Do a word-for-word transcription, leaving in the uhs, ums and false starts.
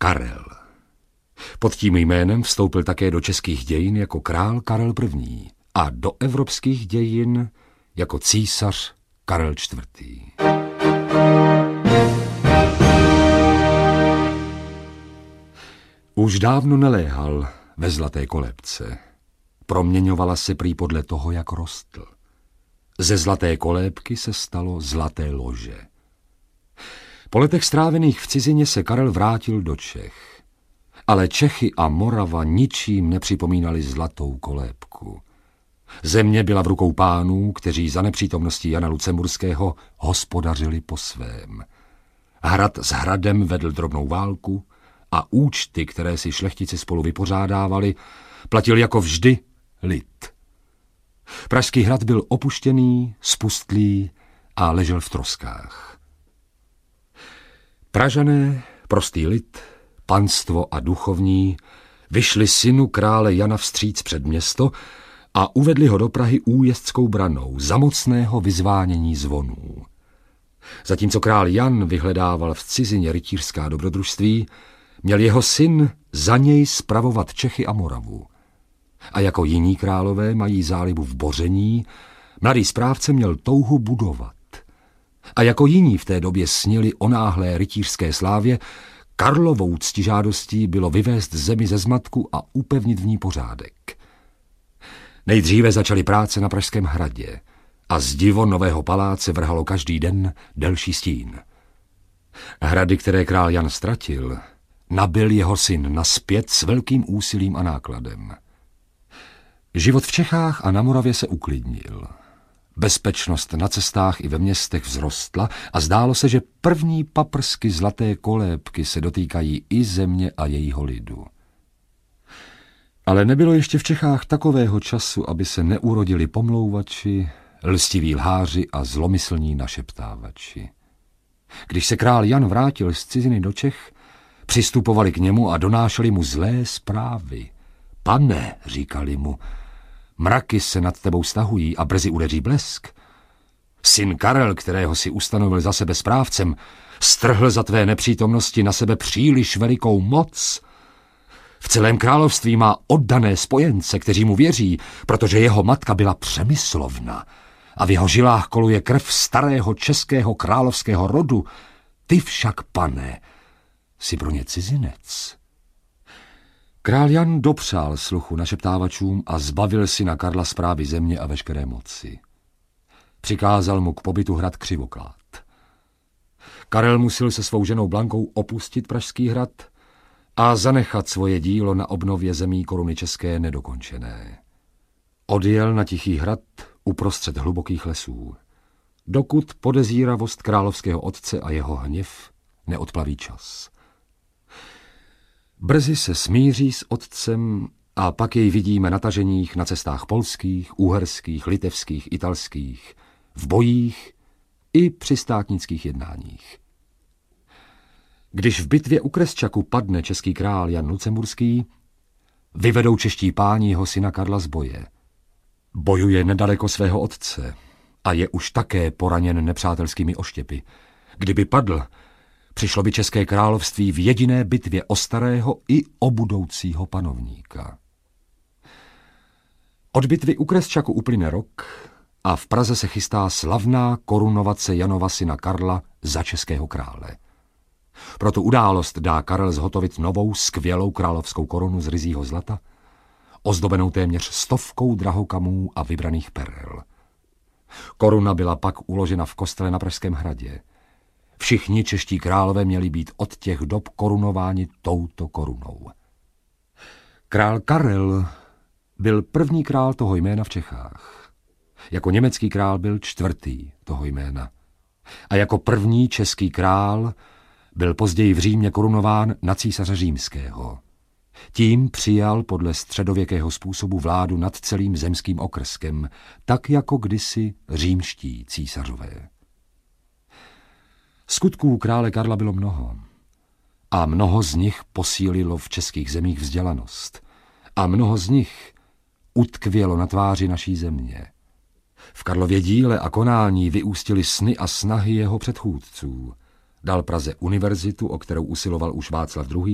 Karel. Pod tím jménem vstoupil také do českých dějin jako král Karel I. a do evropských dějin jako císař Karel čtvrtý. Už dávno neléhal ve zlaté kolébce. Proměňovala se prý podle toho, jak rostl. Ze zlaté kolébky se stalo zlaté lože. Po letech strávených v cizině se Karel vrátil do Čech. Ale Čechy a Morava ničím nepřipomínali zlatou kolébku. Země byla v rukou pánů, kteří za nepřítomností Jana Lucemburského hospodařili po svém. Hrad s hradem vedl drobnou válku a účty, které si šlechtici spolu vypořádávali, platil jako vždy lid. Pražský hrad byl opuštěný, spustlý a ležel v troskách. Pražané, prostý lid, panstvo a duchovní vyšli synu krále Jana vstříc před město a uvedli ho do Prahy újezdskou branou za mocného vyzvánění zvonů. Zatímco král Jan vyhledával v cizině rytířská dobrodružství, měl jeho syn za něj spravovat Čechy a Moravu. A jako jiní králové mají zálibu v boření, mladý správce měl touhu budovat. A jako jiní v té době snili o náhlé rytířské slávě, Karlovou ctižádostí bylo vyvést zemi ze zmatku a upevnit v ní pořádek. Nejdříve začaly práce na Pražském hradě a zdivo nového paláce vrhalo každý den delší stín. Hrady, které král Jan ztratil, nabyl jeho syn nazpět s velkým úsilím a nákladem. Život v Čechách a na Moravě se uklidnil. Bezpečnost na cestách i ve městech vzrostla a zdálo se, že první paprsky zlaté kolébky se dotýkají i země a jejího lidu. Ale nebylo ještě v Čechách takového času, aby se neurodili pomlouvači, lstiví lháři a zlomyslní našeptávači. Když se král Jan vrátil z ciziny do Čech, přistupovali k němu a donášeli mu zlé zprávy. Pane, říkali mu, mraky se nad tebou stahují a brzy udeří blesk. Syn Karel, kterého si ustanovil za sebe správcem, strhl za tvé nepřítomnosti na sebe příliš velikou moc. V celém království má oddané spojence, kteří mu věří, protože jeho matka byla Přemyslovna a v jeho žilách koluje krev starého českého královského rodu. Ty však, pane, jsi pro ně cizinec. Král Jan dopřál sluchu našeptávačům a zbavil syna Karla správy země a veškeré moci. Přikázal mu k pobytu hrad Křivoklát. Karel musel se svou ženou Blankou opustit Pražský hrad a zanechat svoje dílo na obnově zemí koruny české nedokončené. Odjel na Tichý hrad uprostřed hlubokých lesů, dokud podezíravost královského otce a jeho hněv neodplaví čas. Brzy se smíří s otcem a pak jej vidíme na taženích na cestách polských, uherských, litevských, italských, v bojích i při státnických jednáních. Když v bitvě u Kresčaku padne český král Jan Lucemburský, vyvedou čeští páni jeho syna Karla z boje. Bojuje nedaleko svého otce a je už také poraněn nepřátelskými oštěpy. Kdyby padl, přišlo by české království v jediné bitvě o starého i o budoucího panovníka. Od bitvy u Kresčaku uplyne rok a v Praze se chystá slavná korunovace Janova syna Karla za českého krále. Pro tu událost dá Karel zhotovit novou skvělou královskou korunu z ryzího zlata, ozdobenou téměř stovkou drahokamů a vybraných perel. Koruna byla pak uložena v kostele na Pražském hradě. Všichni čeští králové měli být od těch dob korunováni touto korunou. Král Karel byl první král toho jména v Čechách. Jako německý král byl čtvrtý toho jména. A jako první český král byl později v Římě korunován na císaře římského. Tím přijal podle středověkého způsobu vládu nad celým zemským okrskem, tak jako kdysi římští císařové. Skutků krále Karla bylo mnoho a mnoho z nich posílilo v českých zemích vzdělanost a mnoho z nich utkvělo na tváři naší země. V Karlově díle a konání vyústily sny a snahy jeho předchůdců. Dal Praze univerzitu, o kterou usiloval už Václav druhý.